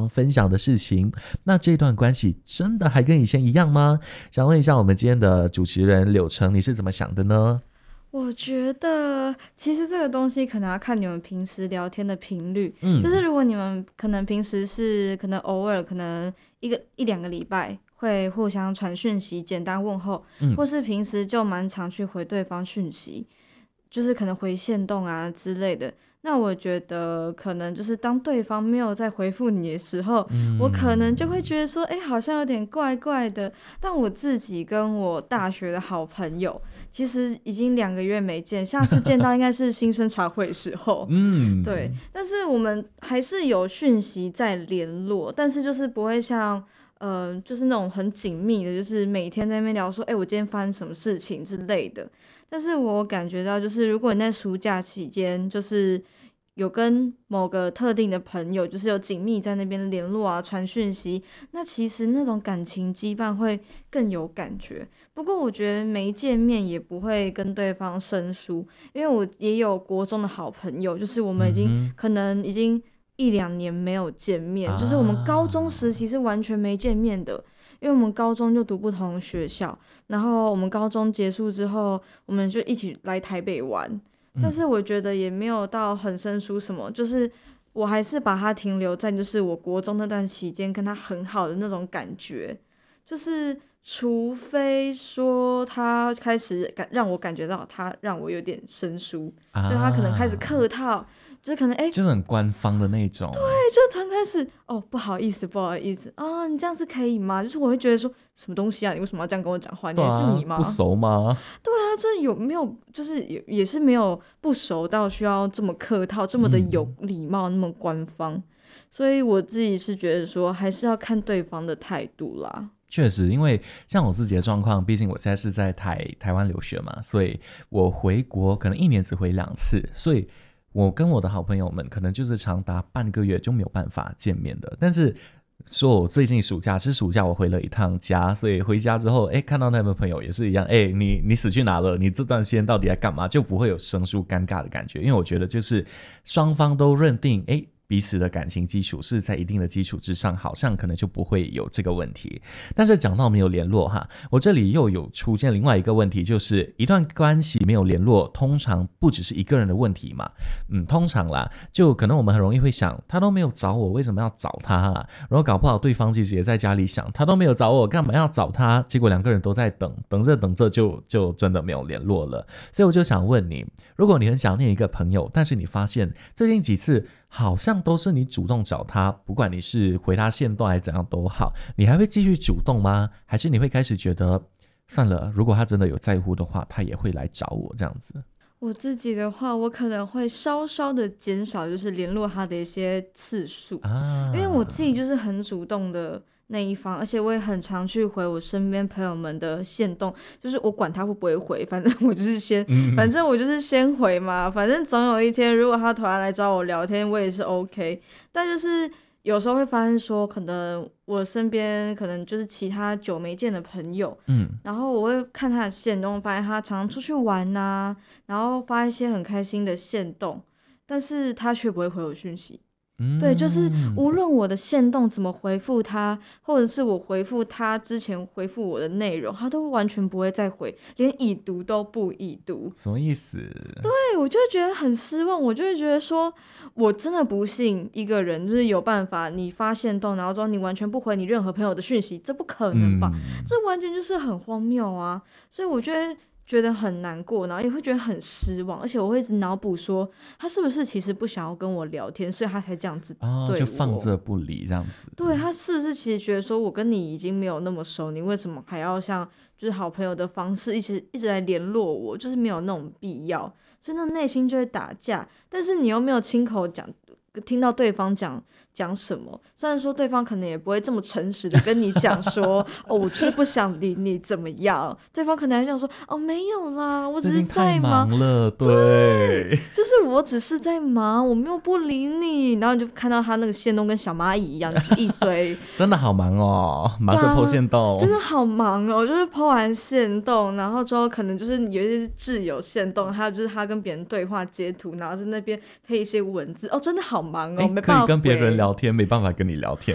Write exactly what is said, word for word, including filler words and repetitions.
方分享的事情，那这段关系真的还跟以前一样吗？想问一下我们今天的主持人柳橙，你是怎么想的呢？ 我觉得其实这个东西可能要看你们平时聊天的频率， 嗯， 就是如果你们可能平时是可能偶尔可能一个一两个礼拜会互相传讯息简单问候， 嗯或是平时就蛮常去回对方讯息，就是可能回限动啊之类的，那我觉得可能就是当对方没有在回复你的时候， 嗯我可能就会觉得说，哎，好像有点怪怪的。但我自己跟我大学的好朋友，其实已经两个月没见，下次见到应该是新生茶会时候。 嗯， 对，但是我们还是有讯息在联络，但是就是不会像。呃，就是那种很紧密的，就是每天在那边聊说，哎、我今天发生什么事情之类的。但是我感觉到，就是如果你在暑假期间，就是有跟某个特定的朋友，就是有紧密在那边联络啊，传讯息，那其实那种感情羁绊会更有感觉。不过我觉得没见面也不会跟对方生疏，因为我也有国中的好朋友，就是我们已经、 嗯可能已经一两年没有见面， 啊就是我们高中时期是完全没见面的。因为我们高中就读不同学校，然后我们高中结束之后，我们就一起来台北玩。但是我觉得也没有到很生疏什么，就是我还是把它停留在就是我国中那段期间跟他很好的那种感觉，就是除非说他开始感让我感觉到他让我有点生疏， 啊， 就是他可能开始客套，就是可能哎。 就是很官方的那种，对， 就突然开始哦，不好意思，不好意思啊，你这样子可以吗？就是我会觉得说什么东西啊，你为什么要这样跟我讲话？你对啊， 还是你吗？ 不熟吗？ 对啊，这有没有就是也也是没有不熟到需要这么客套，这么的有礼貌，那么官方。所以我自己是觉得说，还是要看对方的态度啦。 确实，因为像我自己的状况，毕竟我现在是在台台湾留学嘛，所以我回国可能一年只回两次，所以我跟我的好朋友们可能就是长达半个月就没有办法见面的。但是说我最近暑假是暑假我回了一趟家，所以回家之后哎，看到那位朋友也是一样，哎，你你死去哪了，你这段时间到底在干嘛，就不会有生疏尴尬的感觉。因为我觉得就是双方都认定哎彼此的感情基础是在一定的基础之上，好像可能就不会有这个问题。但是讲到没有联络哈，我这里又有出现另外一个问题，就是一段关系没有联络，通常不只是一个人的问题嘛。嗯，通常啦，就可能我们很容易会想，他都没有找我，为什么要找他啊？然后搞不好对方其实也在家里想，他都没有找我，干嘛要找他？结果两个人都在等，等着等着就就真的没有联络了。所以我就想问你，如果你很想念一个朋友，但是你发现最近几次好像都是你主动找他，不管你是回他限动还是怎样都好，你还会继续主动吗？还是你会开始觉得算了，如果他真的有在乎的话，他也会来找我这样子？ 我自己的话，我可能会稍稍的减少，就是联络他的一些次数， 啊， 因为我自己就是很主动的那一方，而且我也很常去回我身边朋友们的限动，就是我管他会不会回，反正我就是先， 嗯反正我就是先回嘛，反正总有一天，如果他突然来找我聊天，我也是 OK。但就是有时候会发现说，可能我身边可能就是其他久没见的朋友， 嗯， 然后我会看他的限动，发现他常常出去玩呐、然后发一些很开心的限动，但是他却不会回我讯息。 嗯对，就是无论我的限动怎么回复他，或者是我回复他之前回复我的内容，他都完全不会再回，连已读都不已读。 什么意思？ 对，我就会觉得很失望，我就会觉得说，我真的不信一个人就是有办法，你发限动，然后之后你完全不回你任何朋友的讯息，这不可能吧？ 嗯这完全就是很荒谬啊！所以我觉得。觉得很难过，然后也会觉得很失望，而且我会一直脑补说，他是不是其实不想要跟我聊天，所以他才这样子对我， 哦，就放着不理这样子。 对，他是不是其实觉得说我跟你已经没有那么熟，你为什么还要像就是好朋友的方式一直一直来联络我，就是没有那种必要，所以那内心就会打架，但是你又没有亲口讲，听到对方讲讲什么，虽然说对方可能也不会这么诚实的跟你讲说哦，我就是不想理你怎么样，对方可能还想说哦没有啦，我只是在忙， 忙了，对， 就是我只是在忙，我没有不理你，然后你就看到他那个线动跟小蚂蚁一样，就是一堆， 真的好忙哦，忙着 po 限动， 真的好忙哦，就是 po 完线动，然后之后可能就是有一些挚友线动，还有就是他跟别人对话截图，然后在那边配一些文字，哦，真的好忙哦，没办法可以跟别人回聊天，没办法跟你聊天